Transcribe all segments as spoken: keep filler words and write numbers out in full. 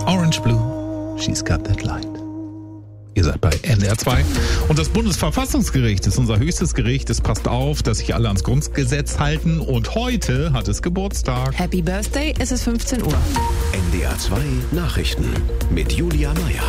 Orange Blue, she's got that light. Ihr seid bei N D R zwei. Und das Bundesverfassungsgericht ist unser höchstes Gericht. Es passt auf, dass sich alle ans Grundgesetz halten. Und heute hat es Geburtstag. Happy Birthday, es ist fünfzehn Uhr. N D R zwei Nachrichten mit Julia Meyer.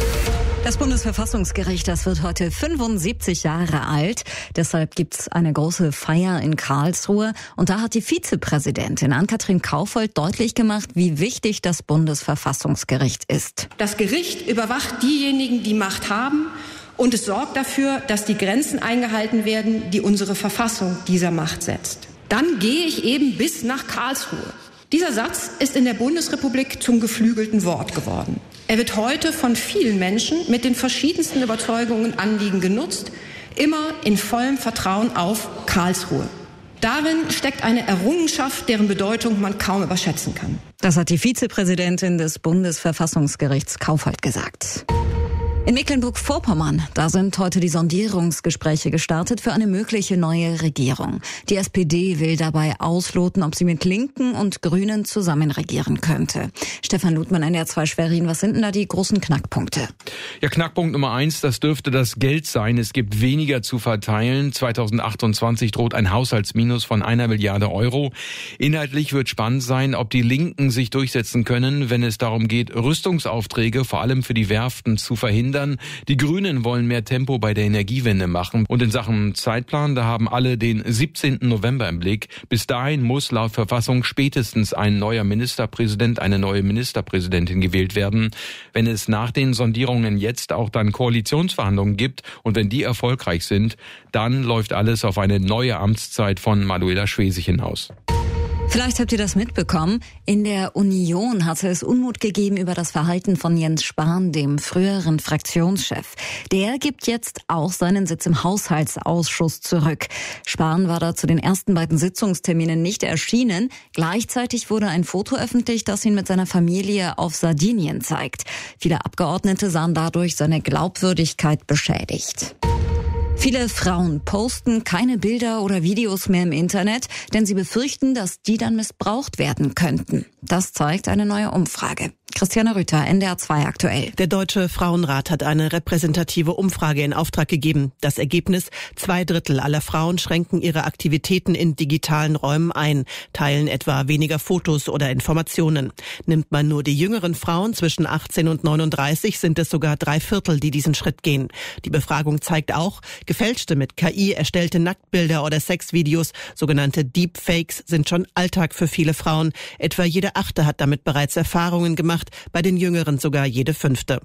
Das Bundesverfassungsgericht, das wird heute fünfundsiebzig Jahre alt. Deshalb gibt's eine große Feier in Karlsruhe. Und da hat die Vizepräsidentin Ann-Kathrin Kaufold deutlich gemacht, wie wichtig das Bundesverfassungsgericht ist. Das Gericht überwacht diejenigen, die Macht haben, und es sorgt dafür, dass die Grenzen eingehalten werden, die unsere Verfassung dieser Macht setzt. Dann gehe ich eben bis nach Karlsruhe. Dieser Satz ist in der Bundesrepublik zum geflügelten Wort geworden. Er wird heute von vielen Menschen mit den verschiedensten Überzeugungen und Anliegen genutzt, immer in vollem Vertrauen auf Karlsruhe. Darin steckt eine Errungenschaft, deren Bedeutung man kaum überschätzen kann. Das hat die Vizepräsidentin des Bundesverfassungsgerichts Kaufold gesagt. In Mecklenburg-Vorpommern, da sind heute die Sondierungsgespräche gestartet für eine mögliche neue Regierung. Die S P D will dabei ausloten, ob sie mit Linken und Grünen zusammen regieren könnte. Stefan Ludmann, N D R zwei Schwerin, was sind denn da die großen Knackpunkte? Ja, Knackpunkt Nummer eins, das dürfte das Geld sein. Es gibt weniger zu verteilen. zweitausendachtundzwanzig droht ein Haushaltsminus von einer Milliarde Euro. Inhaltlich wird spannend sein, ob die Linken sich durchsetzen können, wenn es darum geht, Rüstungsaufträge vor allem für die Werften zu verhindern. Die Grünen wollen mehr Tempo bei der Energiewende machen. Und in Sachen Zeitplan, da haben alle den siebzehnten November im Blick. Bis dahin muss laut Verfassung spätestens ein neuer Ministerpräsident, eine neue Ministerpräsidentin gewählt werden. Wenn es nach den Sondierungen jetzt auch dann Koalitionsverhandlungen gibt und wenn die erfolgreich sind, dann läuft alles auf eine neue Amtszeit von Manuela Schwesig hinaus. Vielleicht habt ihr das mitbekommen. In der Union hatte es Unmut gegeben über das Verhalten von Jens Spahn, dem früheren Fraktionschef. Der gibt jetzt auch seinen Sitz im Haushaltsausschuss zurück. Spahn war da zu den ersten beiden Sitzungsterminen nicht erschienen. Gleichzeitig wurde ein Foto öffentlich, das ihn mit seiner Familie auf Sardinien zeigt. Viele Abgeordnete sahen dadurch seine Glaubwürdigkeit beschädigt. Viele Frauen posten keine Bilder oder Videos mehr im Internet, denn sie befürchten, dass die dann missbraucht werden könnten. Das zeigt eine neue Umfrage. Christiane Rüther, N D R zwei aktuell. Der Deutsche Frauenrat hat eine repräsentative Umfrage in Auftrag gegeben. Das Ergebnis: Zwei Drittel aller Frauen schränken ihre Aktivitäten in digitalen Räumen ein, teilen etwa weniger Fotos oder Informationen. Nimmt man nur die jüngeren Frauen zwischen achtzehn und neununddreißig, sind es sogar drei Viertel, die diesen Schritt gehen. Die Befragung zeigt auch, gefälschte mit K I erstellte Nacktbilder oder Sexvideos, sogenannte Deepfakes, sind schon Alltag für viele Frauen. Etwa jede Achte hat damit bereits Erfahrungen gemacht, bei den Jüngeren sogar jede Fünfte.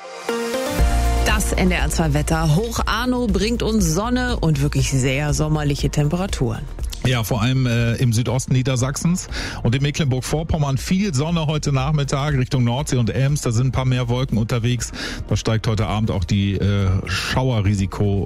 Das N D R zwei Wetter. Hoch Arno bringt uns Sonne und wirklich sehr sommerliche Temperaturen. Ja, vor allem äh, im Südosten Niedersachsens und in Mecklenburg-Vorpommern viel Sonne heute Nachmittag Richtung Nordsee und Ems. Da sind ein paar mehr Wolken unterwegs. Da steigt heute Abend auch die äh, Schauerrisikozahl.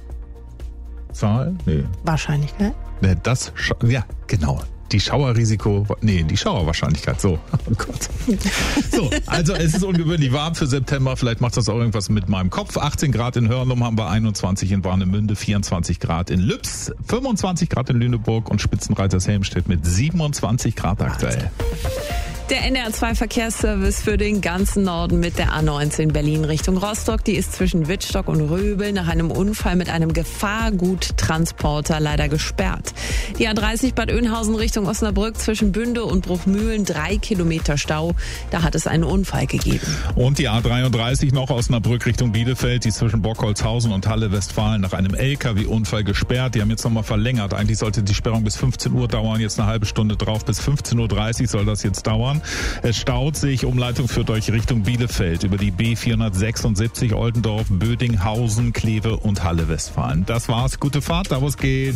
Nee. Wahrscheinlichkeit? Ne, das, Scha- ja, genau. Die Schauerrisiko, nee, die Schauerwahrscheinlichkeit, so. Oh Gott. So, also es ist ungewöhnlich warm für September, vielleicht macht das auch irgendwas mit meinem Kopf. achtzehn Grad in Hörnum haben wir, einundzwanzig in Warnemünde, vierundzwanzig Grad in Lübs, fünfundzwanzig Grad in Lüneburg und Spitzenreitershelmstedt mit siebenundzwanzig Grad aktuell. Der N D R zwei Verkehrsservice für den ganzen Norden mit der A neunzehn Berlin Richtung Rostock. Die ist zwischen Wittstock und Röbel nach einem Unfall mit einem Gefahrguttransporter leider gesperrt. Die A dreißig Bad Oeynhausen Richtung Osnabrück zwischen Bünde und Bruchmühlen, drei Kilometer Stau. Da hat es einen Unfall gegeben. Und die A dreiunddreißig noch Osnabrück Richtung Bielefeld, die ist zwischen Bockholzhausen und Halle-Westfalen nach einem L K W-Unfall gesperrt. Die haben jetzt nochmal verlängert. Eigentlich sollte die Sperrung bis fünfzehn Uhr dauern, jetzt eine halbe Stunde drauf. Bis fünfzehn Uhr dreißig soll das jetzt dauern. Es staut sich, Umleitung führt euch Richtung Bielefeld über die B vierhundertsechsundsiebzig Oldendorf, Bödinghausen, Kleve und Halle-Westfalen. Das war's. Gute Fahrt, da wo es geht.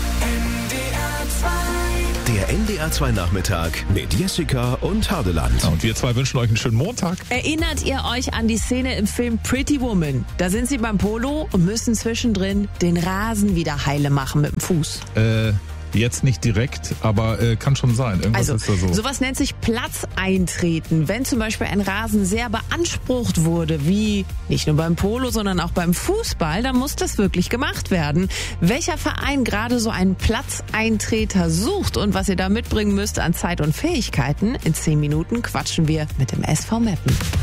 Der N D R zwei Nachmittag mit Jessica und Hardeland. Und wir zwei wünschen euch einen schönen Montag. Erinnert ihr euch an die Szene im Film Pretty Woman? Da sind sie beim Polo und müssen zwischendrin den Rasen wieder heile machen mit dem Fuß. Äh... Jetzt nicht direkt, aber äh, kann schon sein. Irgendwas Also, ist da so. sowas nennt sich Platzeintreten. Wenn zum Beispiel ein Rasen sehr beansprucht wurde, wie nicht nur beim Polo, sondern auch beim Fußball, dann muss das wirklich gemacht werden. Welcher Verein gerade so einen Platzeintreter sucht und was ihr da mitbringen müsst an Zeit und Fähigkeiten, in zehn Minuten quatschen wir mit dem S V Meppen.